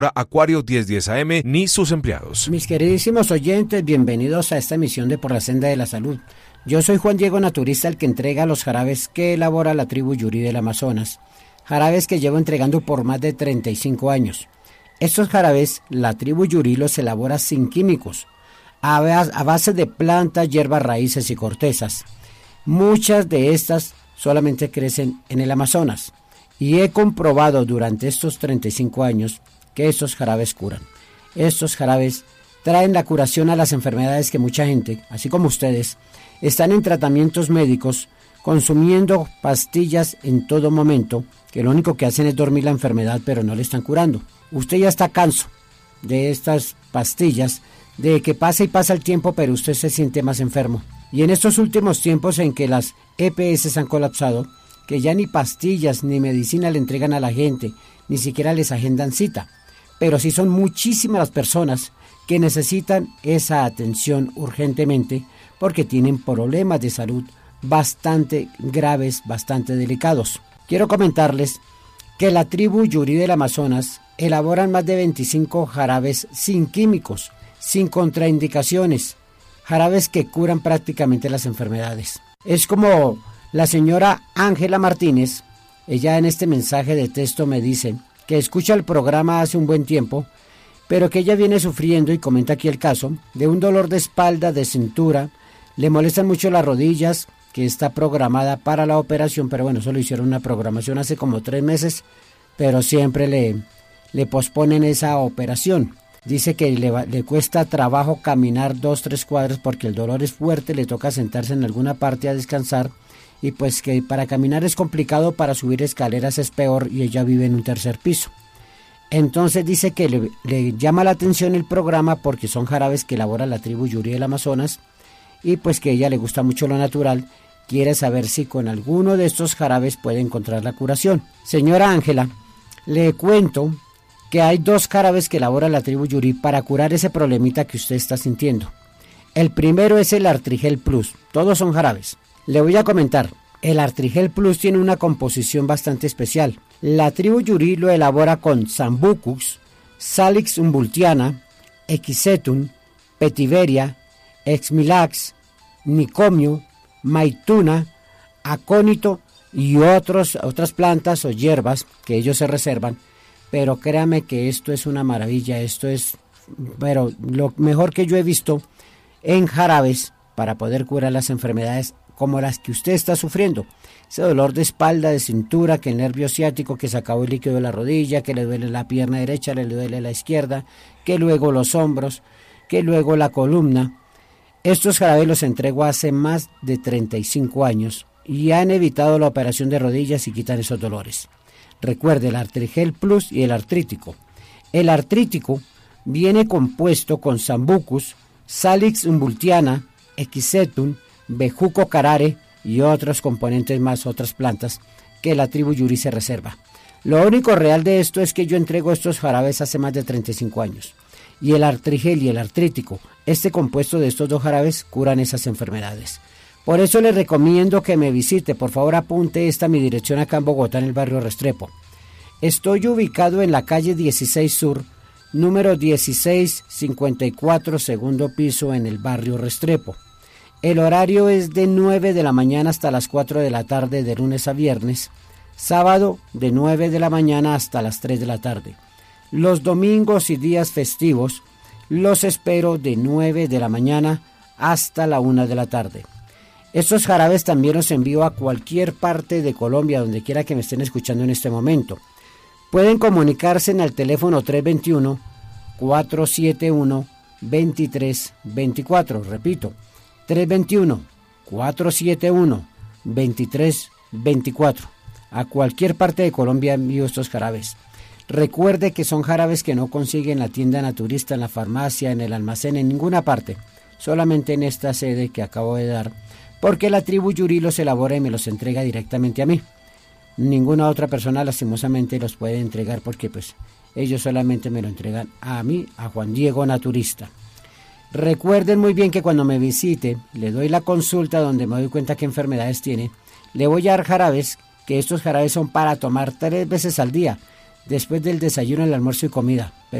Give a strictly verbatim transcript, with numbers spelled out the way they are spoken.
Acuario diez diez A M ni sus empleados. Mis queridísimos oyentes, bienvenidos a esta emisión de Por la Senda de la Salud. Yo soy Juan Diego Naturista, el que entrega los jarabes que elabora la tribu Yuri del Amazonas. Jarabes que llevo entregando por más de treinta y cinco años. Estos jarabes, la tribu Yuri los elabora sin químicos, a base de plantas, hierbas, raíces y cortezas. Muchas de estas solamente crecen en el Amazonas. Y he comprobado durante estos treinta y cinco años que estos jarabes curan. Estos jarabes traen la curación a las enfermedades que mucha gente, así como ustedes, están en tratamientos médicos, consumiendo pastillas en todo momento, que lo único que hacen es dormir la enfermedad, pero no le están curando. Usted ya está canso de estas pastillas, de que pasa y pasa el tiempo, pero usted se siente más enfermo. Y en estos últimos tiempos en que las E P S han colapsado, que ya ni pastillas ni medicina le entregan a la gente, ni siquiera les agendan cita. Pero sí son muchísimas las personas que necesitan esa atención urgentemente porque tienen problemas de salud bastante graves, bastante delicados. Quiero comentarles que la tribu Yuri del Amazonas elaboran más de veinticinco jarabes sin químicos, sin contraindicaciones, jarabes que curan prácticamente las enfermedades. Es como la señora Ángela Martínez, ella en este mensaje de texto me dice que escucha el programa hace un buen tiempo, pero que ella viene sufriendo, y comenta aquí el caso, de un dolor de espalda, de cintura, le molestan mucho las rodillas, que está programada para la operación, pero bueno, solo hicieron una programación hace como tres meses, pero siempre le, le posponen esa operación. Dice que le, va, le cuesta trabajo caminar dos, tres cuadras porque el dolor es fuerte, le toca sentarse en alguna parte a descansar, y pues que para caminar es complicado, para subir escaleras es peor, y ella vive en un tercer piso. Entonces dice que le, le llama la atención el programa porque son jarabes que elabora la tribu Yuri del Amazonas, y pues que a ella le gusta mucho lo natural, quiere saber si con alguno de estos jarabes puede encontrar la curación. Señora Ángela, le cuento que hay dos jarabes que elabora la tribu Yuri para curar ese problemita que usted está sintiendo. El primero es el Artrigel Plus, todos son jarabes. Le voy a comentar, el Artrigel Plus tiene una composición bastante especial. La tribu Yuri lo elabora con Sambucus, Salix umbultiana, Equisetum, Petiveria, Exmilax, Nicomio, Maituna, Acónito y otros, otras plantas o hierbas que ellos se reservan. Pero créame que esto es una maravilla, esto es pero lo mejor que yo he visto en jarabes para poder curar las enfermedades como las que usted está sufriendo. Ese dolor de espalda, de cintura, que el nervio ciático, que se acabó el líquido de la rodilla, que le duele la pierna derecha, le duele la izquierda, que luego los hombros, que luego la columna. Estos jarabes los entrego hace más de treinta y cinco años y han evitado la operación de rodillas y quitan esos dolores. Recuerde el Artrigel Plus y el artrítico. El artrítico viene compuesto con Sambucus, Salix umbultiana, Equisetum, Bejuco carare y otros componentes más, otras plantas que la tribu Yuri se reserva. Lo único real de esto es que yo entrego estos jarabes hace más de treinta y cinco años. Y el artrigel y el artrítico, este compuesto de estos dos jarabes, curan esas enfermedades. Por eso les recomiendo que me visite. Por favor, apunte esta mi dirección acá en Bogotá, en el barrio Restrepo. Estoy ubicado en la calle dieciséis Sur, número dieciséis cincuenta y cuatro, segundo piso, en el barrio Restrepo. El horario es de nueve de la mañana hasta las cuatro de la tarde, de lunes a viernes. Sábado de nueve de la mañana hasta las tres de la tarde. Los domingos y días festivos los espero de nueve de la mañana hasta la una de la tarde. Estos jarabes también los envío a cualquier parte de Colombia, donde quiera que me estén escuchando en este momento. Pueden comunicarse en el teléfono tres dos uno, cuatro siete uno, dos tres dos cuatro. Repito, tres dos uno, cuatro siete uno, dos tres dos cuatro. A cualquier parte de Colombia envío estos jarabes. Recuerde que son jarabes que no consigue en la tienda naturista, en la farmacia, en el almacén, en ninguna parte. Solamente en esta sede que acabo de dar, porque la tribu Yuri los elabora y me los entrega directamente a mí. Ninguna otra persona lastimosamente los puede entregar porque pues ellos solamente me lo entregan a mí, a Juan Diego Naturista. Recuerden muy bien que cuando me visite, le doy la consulta donde me doy cuenta qué enfermedades tiene. Le voy a dar jarabes, que estos jarabes son para tomar tres veces al día. después del desayuno, el almuerzo y comida.